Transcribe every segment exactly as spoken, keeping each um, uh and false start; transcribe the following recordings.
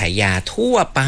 ขายยาทั่วไป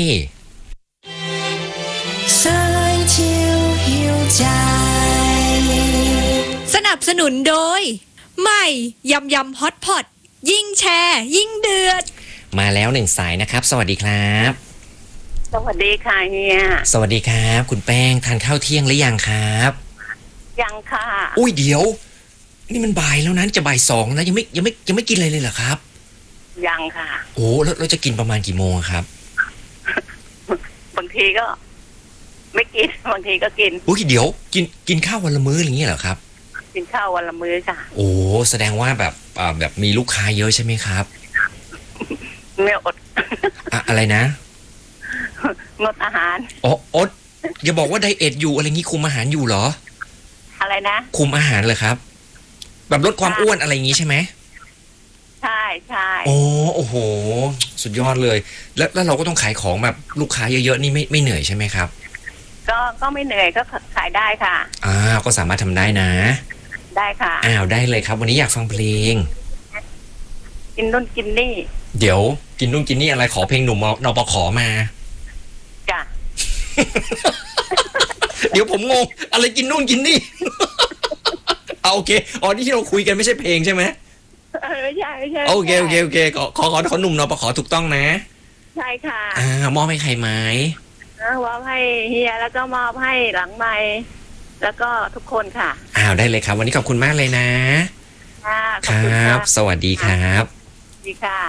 สนับสนุนโดยใหม่ยำยำฮอตพอตยิ่งแชร์ยิ่งเดือดมาแล้วหนึ่งสายนะครับสวัสดีครับสวัสดีค่ะเฮียสวัสดีครับคุณแป้งทานข้าวเที่ยงหรือยังครับยังค่ะอุ้ยเดี๋ยวนี่มันบ่ายแล้วนั้นจะบ่ายสองนะยังไม่ยังไม่ยังไม่กินอะไรเลยเหรอครับยังค่ะโอ้แล้วเราจะกินประมาณกี่โมงครับบางทีก็ไม่กินบางทีก็กินอุ้ยเดี๋ยวกินกินข้าววันละมื้ออย่างนี้เหรอครับกินข้าววันละมื้อค่ะโอ้แสดงว่าแบบอ่าแบบมีลูกค้าเยอะใช่ไหมครับไม่อดอะอะไรนะงดอาหารอ๋ออดอย่าบอกว่าไดเอทอยู่อะไรงี้คุมอาหารอยู่เหรออะไรนะคุมอาหารเลยครับแบบลดความอ้วนอะไรอย่างงี้ใช่ไหมใช่ใช่โอ้โอ้โหสุดยอดเลยแล้วแล้วเราก็ต้องขายของแบบลูกค้าเยอะๆนี่ไม่ไม่เหนื่อยใช่ไหมครับก็ก็ไม่เหนื่อยก็ขายได้ค่ะอ้าวก็สามารถทำได้นะได้ค่ะอ้าวได้เลยครับวันนี้อยากฟังเพลงกินนู่นกินนี่เดี๋ยวกินนู่นกินนี่อะไรขอเพลงหนุ่มนปขมาจ้ะเดี๋ยวผมงงอะไรกินนู่นกินนี่ เอาโอเคอ๋อนี่ที่เราคุยกันไม่ใช่เพลงใช่ไหมไม่ใช่ไม่ใช่โอเคโอเคโอเคขอขอขอขอหนุ่มนปขถูกต้องนะใช่ค่ะอ่ามอบให้ใครไหมมอบให้เฮียแล้วก็มอบให้หลังไมค์แล้วก็ทุกคนค่ะอ้าวได้เลยครับวันนี้ขอบคุณมากเลยนะค่ะครับสวัสดีครับสวัสดีค่ะ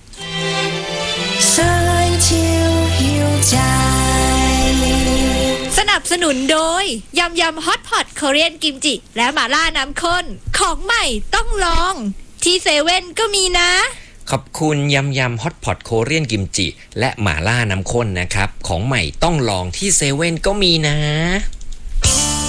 สนับสนุนโดยยำยำฮอตพอตคอเรียนกิมจิและหม่าล่าน้ำข้นของใหม่ต้องลองที่เซเว่นก็มีนะขอบคุณยำยำฮอตพอตโคเรียนกิมจิและหม่าล่าน้ำข้นนะครับของใหม่ต้องลองที่เซเว่นก็มีนะ